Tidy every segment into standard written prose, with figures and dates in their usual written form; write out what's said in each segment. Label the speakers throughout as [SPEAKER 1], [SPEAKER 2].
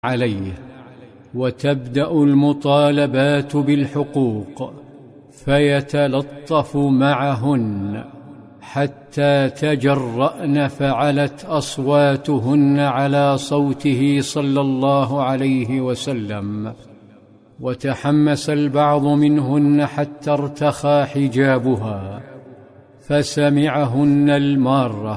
[SPEAKER 1] عليه، وتبدأ المطالبات بالحقوق، فيتلطف معهن حتى تجرأن، فعلت أصواتهن على صوته صلى الله عليه وسلم، وتحمس البعض منهن حتى ارتخى حجابها، فسمعهن المارة،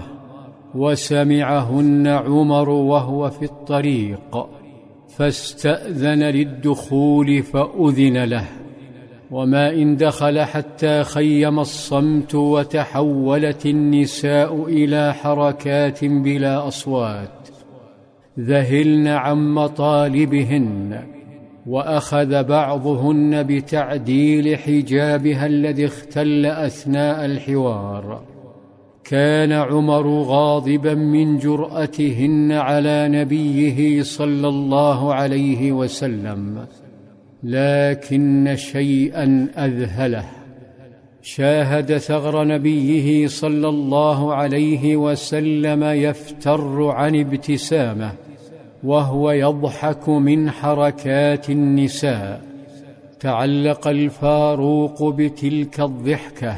[SPEAKER 1] وسمعهن عمر وهو في الطريق، فاستأذن للدخول فأذن له، وما إن دخل حتى خيم الصمت، وتحولت النساء إلى حركات بلا أصوات ذهلن عن مطالبهن، وأخذ بعضهن بتعديل حجابها الذي اختل أثناء الحوار. كان عمر غاضبا من جرأتهن على نبيه صلى الله عليه وسلم، لكن شيئا أذهله، شاهد ثغر نبيه صلى الله عليه وسلم يفتر عن ابتسامه وهو يضحك من حركات النساء. تعلق الفاروق بتلك الضحكة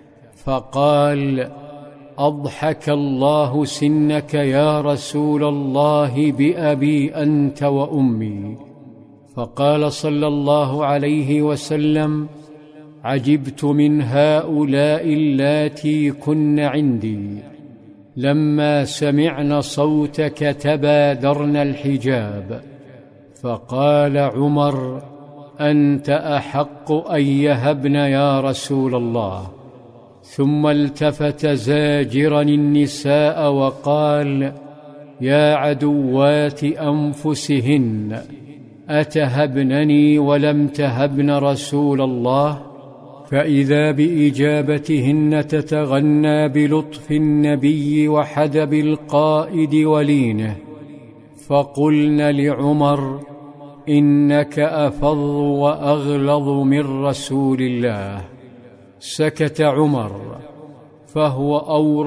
[SPEAKER 1] فقال: أضحك الله سنك يا رسول الله بأبي أنت وأمي. فقال صلى الله عليه وسلم: عجبت من هؤلاء اللاتي كن عندي، لما سمعن صوتك تبادرن الحجاب. فقال عمر: أنت أحق أن يهبن يا رسول الله. ثم التفت زاجرا النساء وقال: يا عدوات أنفسهن، أتهبنني ولم تهبن رسول الله؟ فإذا بإجابتهن تتغنى بلطف النبي وحدب القائد ولينه، فقلن لعمر: إنك أفظ وأغلظ من رسول الله. سكت عمر، فهو أورى